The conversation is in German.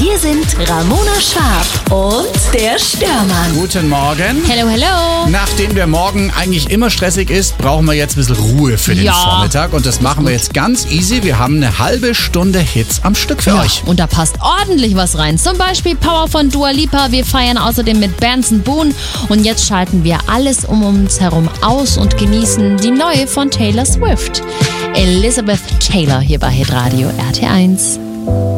Hier sind Ramona Schwarb und der Störmann. Guten Morgen. Hello, hello. Nachdem der Morgen eigentlich immer stressig ist, brauchen wir jetzt ein bisschen Ruhe für den Vormittag. Und das machen wir jetzt ganz easy. Wir haben eine halbe Stunde Hits am Stück für euch. Und da passt ordentlich was rein. Zum Beispiel Power von Dua Lipa. Wir feiern außerdem mit Benson Boone. Und jetzt schalten wir alles um uns herum aus und genießen die neue von Taylor Swift. Elizabeth Taylor hier bei Hitradio RT1.